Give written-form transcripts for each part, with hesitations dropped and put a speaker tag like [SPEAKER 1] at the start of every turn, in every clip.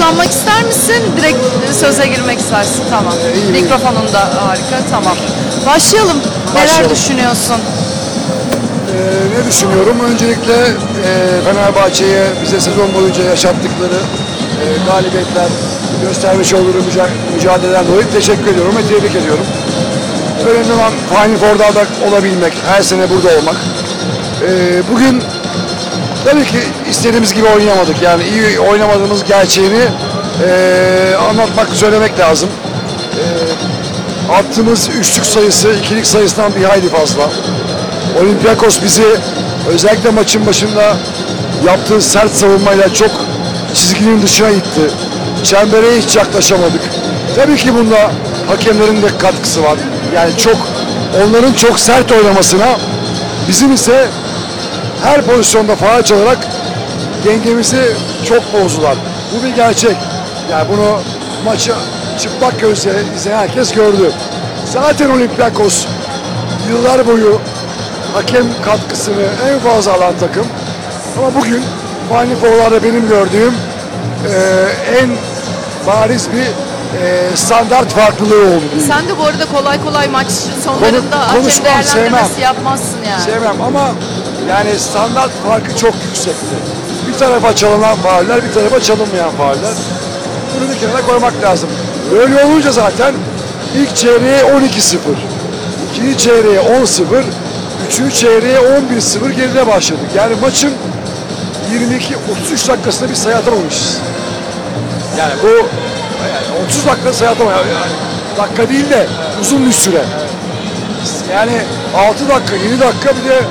[SPEAKER 1] uzanmak ister misin? Direkt söze girmek istersin. Tamam. Mikrofonun da harika. Tamam. Başlayalım. Neler
[SPEAKER 2] Başlayalım.
[SPEAKER 1] düşünüyorsun?
[SPEAKER 2] Ne düşünüyorum? Öncelikle Fenerbahçe'ye bize sezon boyunca yaşattıkları galibiyetler, göstermiş olduğu mücadeleden dolayı teşekkür ediyorum ve tebrik ediyorum. Önemli olan Final Four'da olabilmek, her sene burada olmak. Bugün tabii ki istediğimiz gibi oynayamadık. Yani iyi oynamadığımız gerçeğini anlatmak, söylemek lazım. Attığımız üçlük sayısı, ikilik sayısından bir hayli fazla. Olympiakos bizi özellikle maçın başında yaptığı sert savunmayla çok çizginin dışına itti. Çembere hiç yaklaşamadık. Tabii ki bunda hakemlerin de katkısı var. Yani onların çok sert oynamasına, bizim ise her pozisyonda faul çalarak dengemizi çok bozdular. Bu bir gerçek. Yani bunu maçı çıplak gözle izleyen herkes gördü. Zaten Olympiakos yıllar boyu hakem katkısını en fazla alan takım. Ama bugün Final Four'larda benim gördüğüm en bariz bir standart farklılığı oldu.
[SPEAKER 1] Sen de bu arada kolay kolay maç sonlarında hakem değerlendirmesi yapmazsın yani.
[SPEAKER 2] Sevmem ama yani standart farkı çok yüksekti. Bir tarafa çalınan fauller, bir tarafa çalınmayan fauller. Bunu bir kenara koymak lazım. Böyle olunca zaten ilk çeyreğe 12-0, ikinci çeyreğe 10-0, üçüncü çeyreğe 11-0 geride başladık. Yani maçın 22-33 dakikasında bir sayı atamamışız. Yani bu 30 dakika sayı atamamışız. Yani dakika değil de uzun bir süre. Yani 6 dakika, 7 dakika bir de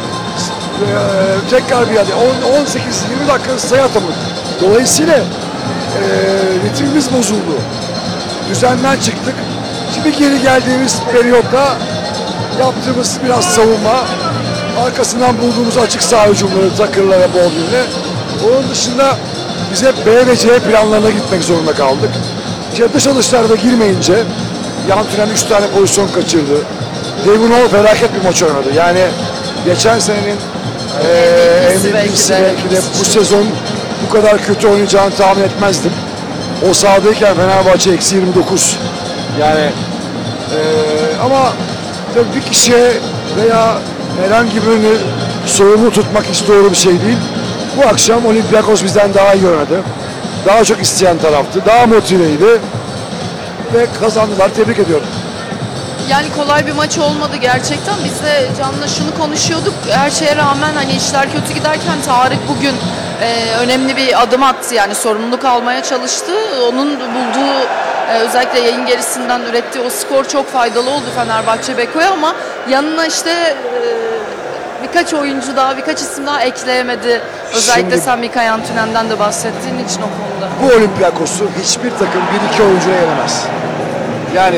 [SPEAKER 2] tekrar bir 18-20 dakika sayı atamadık. Dolayısıyla ritmimiz bozuldu. Düzenden çıktık. Şimdi geri geldiğimiz periyotta yaptığımız biraz savunma, arkasından bulduğumuz açık saha hücumları Tucker'la ve Baldwin'le. Onun dışında bize B ve C planlarına gitmek zorunda kaldık. İşte dış atışlarda girmeyince yan tünen 3 tane pozisyon kaçırdı. Devin Hall felaket bir maç oynadı. Yani geçen senenin MVP'si belki de bu sezon bu kadar kötü oynayacağını tahmin etmezdim. O sahadayken Fenerbahçe eksi 29. Yani ama tabii bir kişiye veya herhangi birini sorumlu tutmak hiç doğru bir şey değil. Bu akşam Olympiakos bizden daha iyi oynadı. Daha çok isteyen taraftı. Daha motiveydi. Ve kazandılar. Tebrik ediyorum.
[SPEAKER 1] Yani kolay bir maç olmadı gerçekten. Biz de Can'la şunu konuşuyorduk. Her şeye rağmen hani işler kötü giderken Tarık bugün önemli bir adım attı. Yani sorumluluk almaya çalıştı. Onun bulduğu özellikle yayın gerisinden ürettiği o skor çok faydalı oldu Fenerbahçe Beko'ya ama yanına işte birkaç oyuncu daha, birkaç isim daha ekleyemedi. Özellikle
[SPEAKER 2] Şimdi,
[SPEAKER 1] sen Mika Yantünen'den de bahsettiğin için o konuda.
[SPEAKER 2] Bu Olympiakos'u hiçbir takım 1-2 oyuncuya yenemez. Yani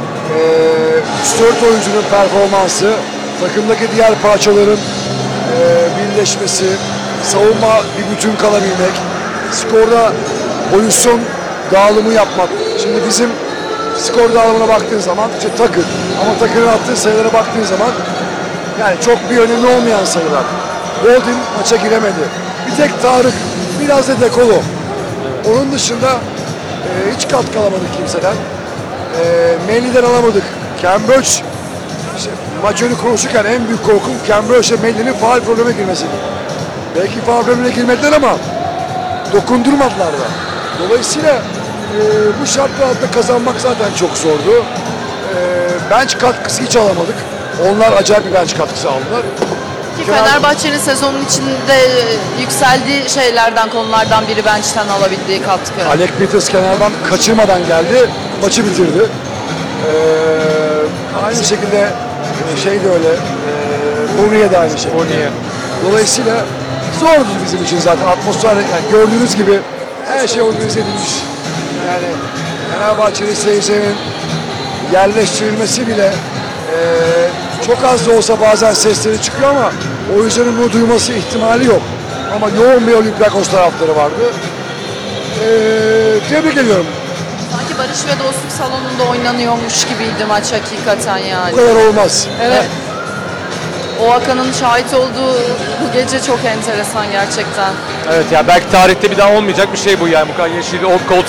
[SPEAKER 2] 3-4 oyuncunun performansı, takımdaki diğer parçaların birleşmesi, savunma bir bütün kalabilmek, skorda pozisyon dağılımı yapmak. Şimdi bizim skor dağılımına baktığın zaman işte Tucker, ama Tucker'ın attığı sayılara baktığın zaman yani çok bir önemi olmayan sayılar. Baldwin maça giremedi. Bir tek Tarık, biraz da Dekolo. Onun dışında hiç katkı alamadık kimseden. Melli'den alamadık. Cambridge, işte maç önü konuşurken en büyük korkum Cambridge ile Melli'nin faul probleme girmesiydi. Belki faul problemine girmediler ama dokundurmadılar da. Dolayısıyla bu şartlar altında kazanmak zaten çok zordu. Bench katkısı hiç alamadık. Onlar acayip bir bench katkısı aldılar.
[SPEAKER 1] Ki Fenerbahçe'nin sezonun içinde yükseldiği konulardan biri bench'ten alabildiği katkı.
[SPEAKER 2] Alec Peters kenardan kaçırmadan geldi, maçı bitirdi. Aynı şekilde şey de öyle, Fournier de aynı şey. Dolayısıyla zordu bizim için zaten atmosfer, yani gördüğünüz gibi her şey organize edilmiş. Yani Fenerbahçe'nin seyircinin yerleştirilmesi bile çok az da olsa bazen sesleri çıkıyor ama oyuncuların bunu duyması ihtimali yok. Ama yoğun bir Olympiakos taraftarı vardı. Tebrik ediyorum.
[SPEAKER 1] Sanki Barış ve Dostluk Salonu'nda oynanıyormuş gibiydi maç hakikaten yani.
[SPEAKER 2] Bu kadar olmaz.
[SPEAKER 1] Evet. O Hakan'ın şahit olduğu bu gece çok enteresan gerçekten.
[SPEAKER 3] Evet ya belki tarihte bir daha olmayacak bir şey bu yani. Bu kadar yeşil koltuk